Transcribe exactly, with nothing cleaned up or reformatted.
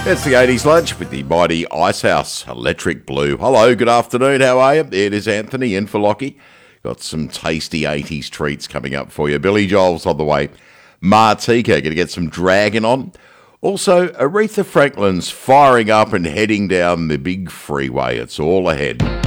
It's the eighties lunch with the mighty Icehouse Electric Blue. Hello, good afternoon, how are you? It is Anthony in for Lockie. Got some tasty eighties treats coming up for you. Billy Joel's on the way. Martika, going to get some Dragon on. Also, Aretha Franklin's firing up and heading down the big freeway. It's all ahead.